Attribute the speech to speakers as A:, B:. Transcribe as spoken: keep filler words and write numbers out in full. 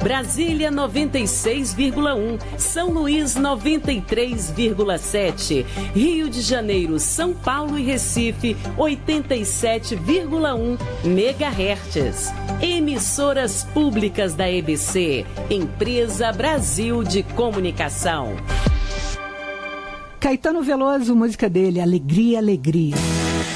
A: Brasília noventa e seis vírgula um, São Luís noventa e três vírgula sete, Rio de Janeiro, São Paulo e Recife oitenta e sete vírgula um megahertz. Emissoras públicas da E B C, Empresa Brasil de Comunicação.
B: Caetano Veloso, música dele, Alegria, Alegria.